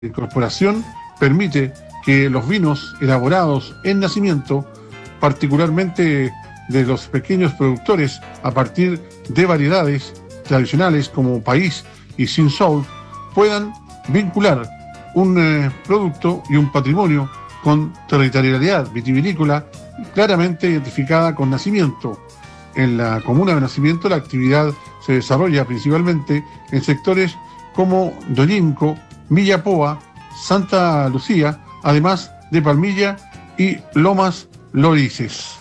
incorporación permite que los vinos elaborados en nacimiento, particularmente de los pequeños productores a partir de variedades tradicionales como País y Cinsault, puedan vincular un producto y un patrimonio con territorialidad vitivinícola claramente identificada con nacimiento. En la comuna de Nacimiento la actividad se desarrolla principalmente en sectores como Doñinco, Villapoa, Santa Lucía, además de Palmilla y Lomas Lorices.